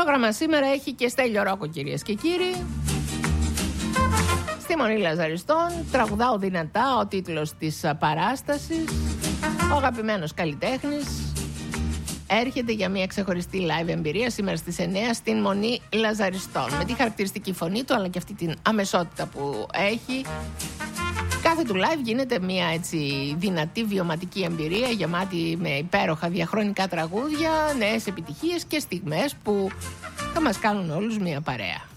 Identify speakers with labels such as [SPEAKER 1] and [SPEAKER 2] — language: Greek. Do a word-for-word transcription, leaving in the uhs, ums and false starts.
[SPEAKER 1] Πρόγραμμα σήμερα έχει και Στέλιο Ρόκο, κυρίες και κύριοι. Στη Μονή Λαζαριστών, τραγουδάω δυνατά, ο τίτλος της παράστασης. Ο αγαπημένος καλλιτέχνης έρχεται για μια ξεχωριστή live εμπειρία σήμερα στις εννιά στην Μονή Λαζαριστών. Με τη χαρακτηριστική φωνή του, αλλά και αυτή την αμεσότητα που έχει. Κάθε του live γίνεται μια έτσι δυνατή βιωματική εμπειρία, γεμάτη με υπέροχα διαχρονικά τραγούδια, νέες επιτυχίες και στιγμές που θα μας κάνουν όλους μια παρέα.